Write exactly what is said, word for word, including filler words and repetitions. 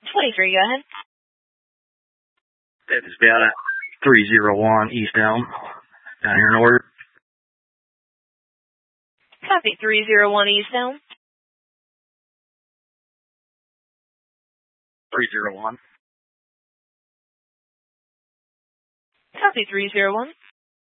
twenty-three, go ahead. That is about at three zero one East Elm. Down here in order. Copy, three zero one East Elm. three zero one. Copy, three zero one.